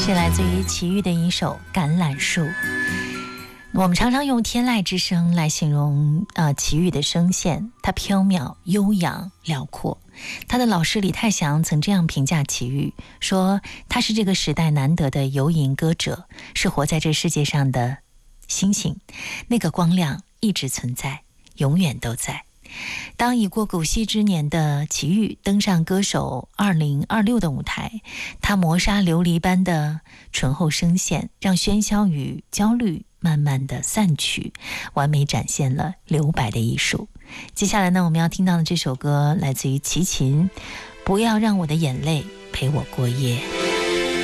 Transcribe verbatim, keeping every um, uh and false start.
是来自于齐豫的一首《橄榄树》。我们常常用天籁之声来形容呃齐豫的声线，它飘渺、悠扬、辽阔。他的老师李泰祥曾这样评价齐豫，说他是这个时代难得的游吟歌者，是活在这世界上的星星，那个光亮一直存在，永远都在。当已过古稀之年的齐豫登上歌手二零二六的舞台，他磨砂琉璃般的醇厚声线，让喧嚣与焦虑慢慢的散去，完美展现了留白的艺术。接下来呢，我们要听到的这首歌来自于齐秦，不要让我的眼泪陪我过夜。